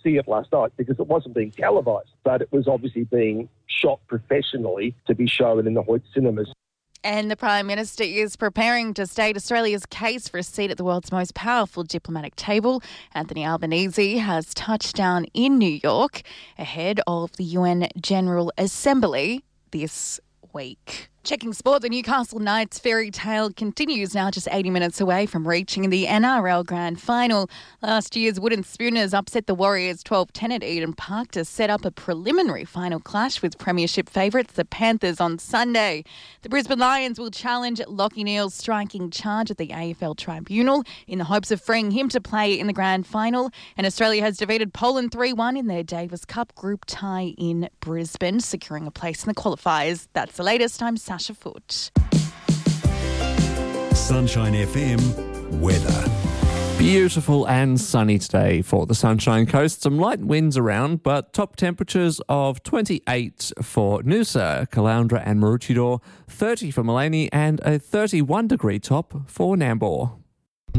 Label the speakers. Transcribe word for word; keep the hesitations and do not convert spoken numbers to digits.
Speaker 1: see it last night because it wasn't being televised, but it was obviously being shot professionally to be shown in the Hoyt cinemas.
Speaker 2: And the Prime Minister is preparing to state Australia's case for a seat at the world's most powerful diplomatic table. Anthony Albanese has touched down in New York ahead of the U N General Assembly this week. Checking sport, the Newcastle Knights fairy tale continues, now just eighty minutes away from reaching the N R L Grand Final. Last year's Wooden Spooners upset the Warriors twelve ten at Eden Park to set up a preliminary final clash with premiership favourites, the Panthers, on Sunday. The Brisbane Lions will challenge Lachie Neale's striking charge at the A F L Tribunal in the hopes of freeing him to play in the Grand Final. And Australia has defeated Poland three one in their Davis Cup group tie in Brisbane, securing a place in the qualifiers. That's the latest. I'm Sasha Foote.
Speaker 3: Sunshine F M weather.
Speaker 4: Beautiful and sunny today for the Sunshine Coast. Some light winds around, but top temperatures of twenty-eight for Noosa, Caloundra and Maroochydore, thirty for Maleny and a thirty-one degree top for Nambour.